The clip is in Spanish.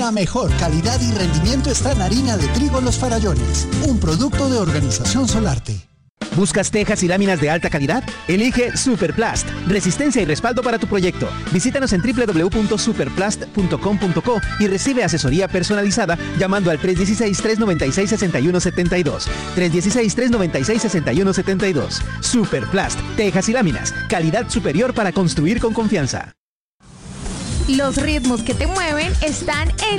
La mejor calidad y rendimiento está en harina de trigo Los Farallones, un producto de Organización Solarte. ¿Buscas tejas y láminas de alta calidad? Elige Superplast, resistencia y respaldo para tu proyecto. Visítanos en www.superplast.com.co y recibe asesoría personalizada llamando al 316-396-6172. 316-396-6172. Superplast, tejas y láminas, calidad superior para construir con confianza. Los ritmos que te mueven están en